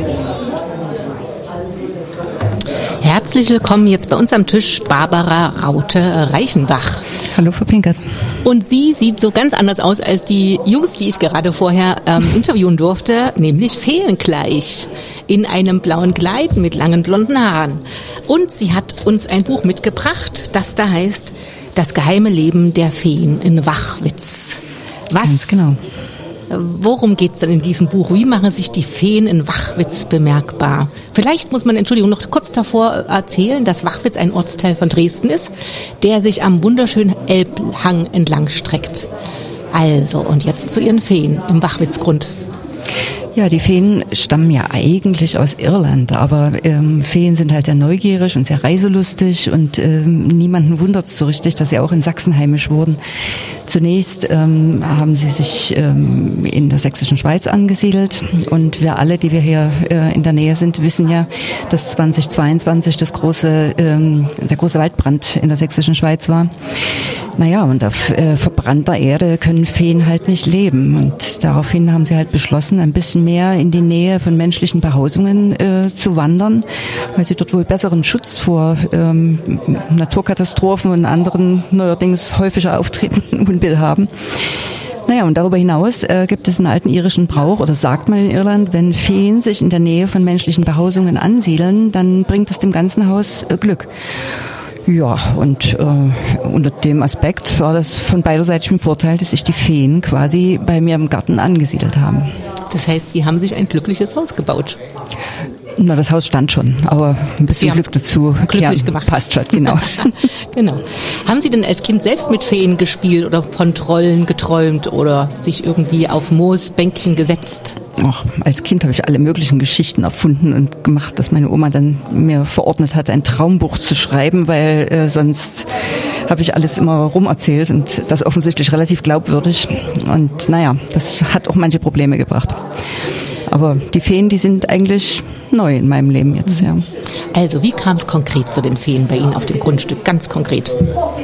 Herzlich willkommen jetzt bei uns am Tisch Barbara Raute-Reichenbach. Hallo, Frau Pinkert. Und sie sieht so ganz anders aus als die Jungs, die ich gerade vorher interviewen durfte, nämlich feengleich in einem blauen Kleid mit langen blonden Haaren. Und sie hat uns ein Buch mitgebracht, das da heißt Das geheime Leben der Feen in Wachwitz. Was? Ganz genau. Worum geht's denn in diesem Buch? Wie machen sich die Feen in Wachwitz bemerkbar? Vielleicht muss man, noch kurz davor erzählen, dass Wachwitz ein Ortsteil von Dresden ist, der sich am wunderschönen Elbhang entlang streckt. Also, und jetzt zu ihren Feen im Wachwitzgrund. Ja, die Feen stammen ja eigentlich aus Irland, aber Feen sind halt sehr neugierig und sehr reiselustig und niemanden wundert es so richtig, dass sie auch in Sachsen heimisch wurden. Zunächst haben sie sich in der sächsischen Schweiz angesiedelt und wir alle, die wir hier in der Nähe sind, wissen ja, dass 2022 der große Waldbrand in der sächsischen Schweiz war. Naja, und auf verbrannter Erde können Feen halt nicht leben. Und daraufhin haben sie halt beschlossen, ein bisschen mehr in die Nähe von menschlichen Behausungen zu wandern, weil sie dort wohl besseren Schutz vor Naturkatastrophen und anderen neuerdings häufiger auftretenden Unbill haben. Naja, und darüber hinaus gibt es einen alten irischen Brauch, oder sagt man in Irland, wenn Feen sich in der Nähe von menschlichen Behausungen ansiedeln, dann bringt das dem ganzen Haus Glück. Ja, und unter dem Aspekt war das von beiderseitigem Vorteil, dass sich die Feen quasi bei mir im Garten angesiedelt haben. Das heißt, Sie haben sich ein glückliches Haus gebaut? Na, das Haus stand schon, aber ein bisschen Glück dazu. Glücklich gemacht. Passt schon, genau. Genau. Haben Sie denn als Kind selbst mit Feen gespielt oder von Trollen geträumt oder sich irgendwie auf Moosbänkchen gesetzt? Ach, als Kind habe ich alle möglichen Geschichten erfunden und gemacht, dass meine Oma dann mir verordnet hat, ein Traumbuch zu schreiben, weil sonst habe ich alles immer rumerzählt und das offensichtlich relativ glaubwürdig. Und naja, das hat auch manche Probleme gebracht. Aber die Feen, die sind eigentlich neu in meinem Leben jetzt, ja. Also, wie kam es konkret zu den Feen bei Ihnen auf dem Grundstück? Ganz konkret.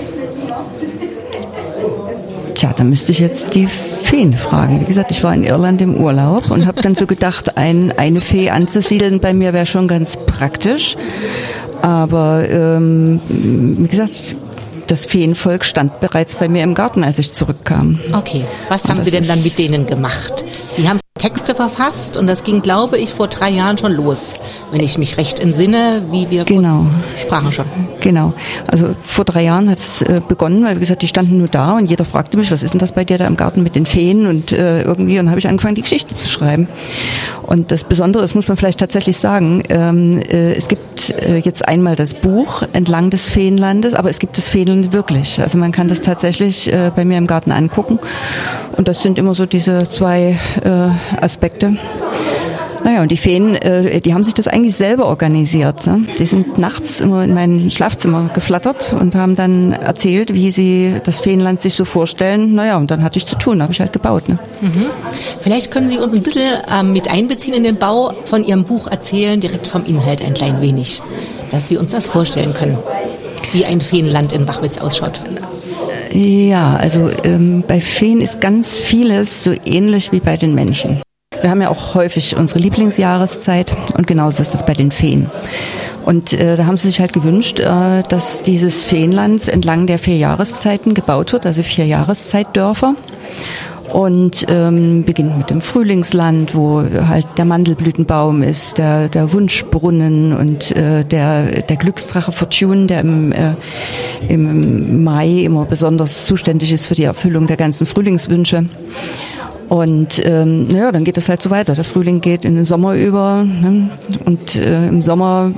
Tja, da müsste ich jetzt die Feen fragen. Wie gesagt, ich war in Irland im Urlaub und habe dann so gedacht, eine Fee anzusiedeln bei mir wäre schon ganz praktisch. Aber wie gesagt, das Feenvolk stand bereits bei mir im Garten, als ich zurückkam. Okay, was haben Sie denn dann mit denen gemacht? Sie haben Texte verfasst und das ging, glaube ich, vor 3 Jahren schon los, wenn ich mich recht entsinne, wie wir kurz sprachen schon. Genau, also vor 3 Jahren hat es begonnen, weil wie gesagt, die standen nur da und jeder fragte mich, was ist denn das bei dir da im Garten mit den Feen und irgendwie, und dann habe ich angefangen, die Geschichten zu schreiben. Und das Besondere, das muss man vielleicht tatsächlich sagen, es gibt jetzt einmal das Buch Entlang des Feenlandes, aber es gibt das Feenland wirklich. Also man kann das tatsächlich bei mir im Garten angucken und das sind immer so diese 2 Aspekte. Naja, und die Feen, die haben sich das eigentlich selber organisiert. Ne? Die sind nachts immer in mein Schlafzimmer geflattert und haben dann erzählt, wie sie das Feenland sich so vorstellen. Naja, und dann hatte ich zu tun, habe ich halt gebaut. Ne? Mhm. Vielleicht können Sie uns ein bisschen mit einbeziehen in den Bau von Ihrem Buch erzählen, direkt vom Inhalt ein klein wenig, dass wir uns das vorstellen können, wie ein Feenland in Wachwitz ausschaut. Ja, also bei Feen ist ganz vieles so ähnlich wie bei den Menschen. Wir haben ja auch häufig unsere Lieblingsjahreszeit und genauso ist das bei den Feen. Und da haben sie sich halt gewünscht, dass dieses Feenland entlang der 4 Jahreszeiten gebaut wird, also 4 Jahreszeitdörfer. Und beginnt mit dem Frühlingsland, wo halt der Mandelblütenbaum ist, der Wunschbrunnen und der Glücksdrache Fortune, der im Mai immer besonders zuständig ist für die Erfüllung der ganzen Frühlingswünsche. Und dann geht es halt so weiter. Der Frühling geht in den Sommer über, ne? Und im Sommer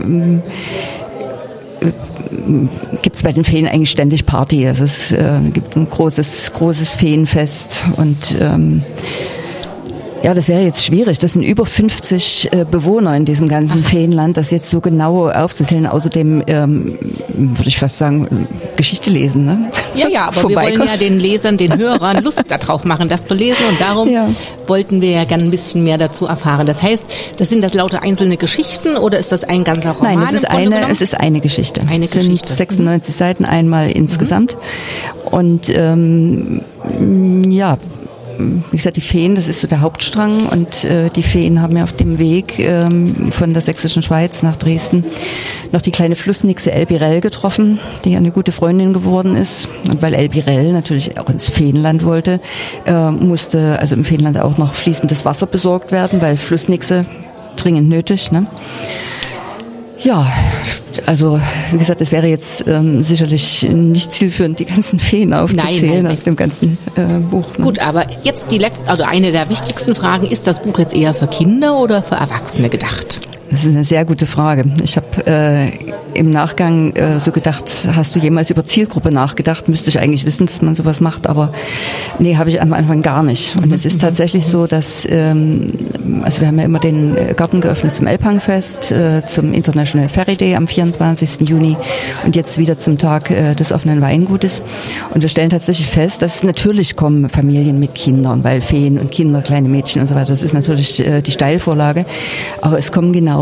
gibt es bei den Feen eigentlich ständig Party. Also es gibt ein großes Feenfest und ja, das wäre jetzt schwierig. Das sind über 50 Bewohner in diesem ganzen Feenland, das jetzt so genau aufzuzählen. Außerdem würde ich fast sagen, Geschichte lesen. Ne? Ja, aber wir wollen ja den Lesern, den Hörern Lust darauf machen, das zu lesen. Und darum wollten wir ja gerne ein bisschen mehr dazu erfahren. Das heißt, sind das lauter einzelne Geschichten oder ist das ein ganzer Roman? Nein, es ist eine Geschichte. Es sind 96 Seiten einmal insgesamt. Und wie gesagt, die Feen, das ist so der Hauptstrang und die Feen haben ja auf dem Weg von der sächsischen Schweiz nach Dresden noch die kleine Flussnixe Elbirell getroffen, die eine gute Freundin geworden ist. Und weil Elbirell natürlich auch ins Feenland wollte, musste also im Feenland auch noch fließendes Wasser besorgt werden, weil Flussnixe dringend nötig, ne? Ja, also wie gesagt, es wäre jetzt sicherlich nicht zielführend, die ganzen Feen aufzuzählen aus dem ganzen Buch. Ne? Gut, aber jetzt also eine der wichtigsten Fragen, ist das Buch jetzt eher für Kinder oder für Erwachsene gedacht? Das ist eine sehr gute Frage. Ich habe im Nachgang so gedacht, hast du jemals über Zielgruppe nachgedacht? Müsste ich eigentlich wissen, dass man sowas macht, aber nee, habe ich am Anfang gar nicht. Und es ist tatsächlich so, dass, also wir haben ja immer den Garten geöffnet zum Elbhangfest, zum International Ferry Day am 24. Juni und jetzt wieder zum Tag des offenen Weingutes. Und wir stellen tatsächlich fest, dass natürlich kommen Familien mit Kindern, weil Feen und Kinder, kleine Mädchen und so weiter, das ist natürlich die Steilvorlage. Aber es kommen genauso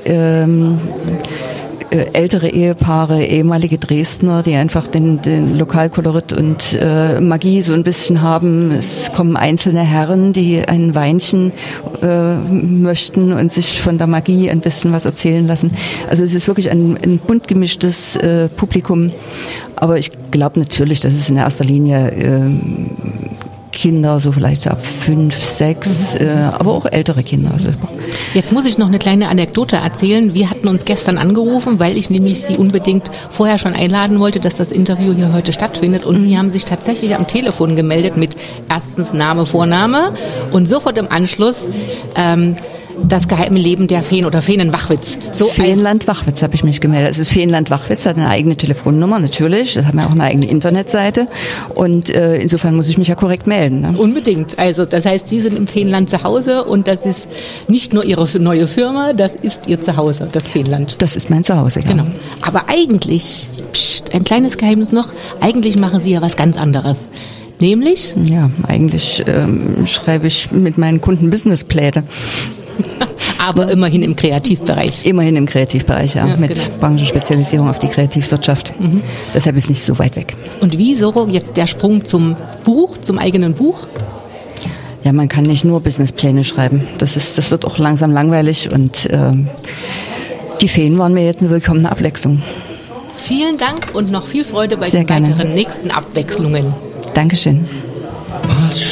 ältere Ehepaare, ehemalige Dresdner, die einfach den Lokalkolorit und Magie so ein bisschen haben. Es kommen einzelne Herren, die ein Weinchen möchten und sich von der Magie ein bisschen was erzählen lassen. Also es ist wirklich ein bunt gemischtes Publikum. Aber ich glaube natürlich, dass es in erster Linie Kinder, so vielleicht ab 5, 6, aber auch ältere Kinder. Also jetzt muss ich noch eine kleine Anekdote erzählen. Wir hatten uns gestern angerufen, weil ich nämlich Sie unbedingt vorher schon einladen wollte, dass das Interview hier heute stattfindet. Und Sie haben sich tatsächlich am Telefon gemeldet mit erstens Name, Vorname und sofort im Anschluss das geheime Leben der Feen oder Feenenwachwitz. So Feenland Wachwitz habe ich mich gemeldet. Es ist Feenland Wachwitz, hat eine eigene Telefonnummer, natürlich. Das haben wir auch eine eigene Internetseite. Und insofern muss ich mich ja korrekt melden. Ne? Unbedingt. Also das heißt, Sie sind im Feenland zu Hause und das ist nicht nur Ihre neue Firma, das ist Ihr Zuhause, das Feenland. Das ist mein Zuhause, ja. Genau. Aber eigentlich, ein kleines Geheimnis noch, eigentlich machen Sie ja was ganz anderes. Nämlich? Ja, eigentlich schreibe ich mit meinen Kunden Businesspläne. Aber immerhin im Kreativbereich. Immerhin im Kreativbereich, ja. Mit genau. Branchenspezialisierung auf die Kreativwirtschaft. Deshalb ist nicht so weit weg. Und wieso jetzt der Sprung zum Buch, zum eigenen Buch? Ja, man kann nicht nur Businesspläne schreiben. Das wird auch langsam langweilig und die Feen waren mir jetzt eine willkommene Abwechslung. Vielen Dank und noch viel Freude bei den weiteren nächsten Abwechslungen. Dankeschön.